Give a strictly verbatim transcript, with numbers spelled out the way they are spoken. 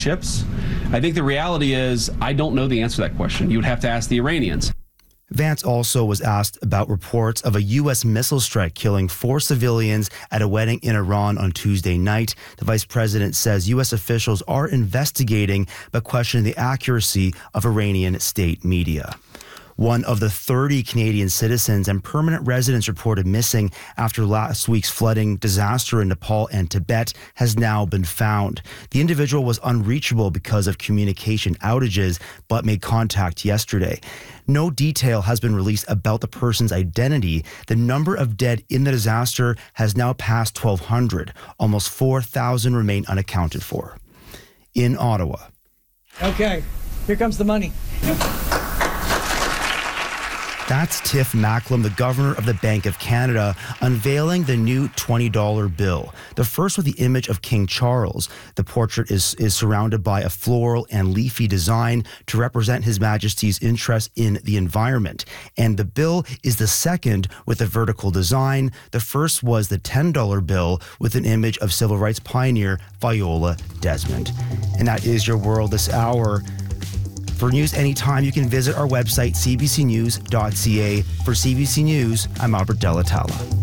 Chips. I think the reality is I don't know the answer to that question. You would have to ask the Iranians. Vance also was asked about reports of a U S missile strike killing four civilians at a wedding in Iran on Tuesday night. The vice president says U S officials are investigating but questioning the accuracy of Iranian state media. One of the thirty Canadian citizens and permanent residents reported missing after last week's flooding disaster in Nepal and Tibet has now been found. The individual was unreachable because of communication outages, but made contact yesterday. No detail has been released about the person's identity. The number of dead in the disaster has now passed twelve hundred. Almost four thousand remain unaccounted for. In Ottawa. Okay, here comes the money. That's Tiff Macklem, the governor of the Bank of Canada, unveiling the new twenty dollar bill. The first with the image of King Charles. The portrait is, is surrounded by a floral and leafy design to represent His Majesty's interest in the environment. And the bill is the second with a vertical design. The first was the ten dollar bill with an image of civil rights pioneer Viola Desmond. And that is your world this hour. For news anytime, you can visit our website, c b c news dot c a. For C B C News, I'm Albert Delatala.